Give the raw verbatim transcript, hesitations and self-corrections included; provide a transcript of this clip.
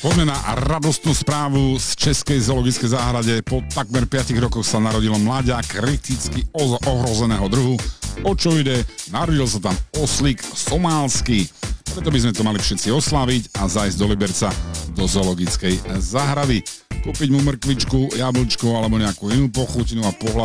Poďme na radostnú správu z Českej zoologickej záhrade. Po takmer piatich rokoch sa narodilo mláďa kriticky ohrozeného druhu. O čo ide? Narodil sa tam oslík somálsky. Preto by sme to mali všetci osláviť a zajsť do Liberca do zoologickej záhrady. Kúpiť mu mrkvičku, jablčko alebo nejakú inú pochutinu a pohľad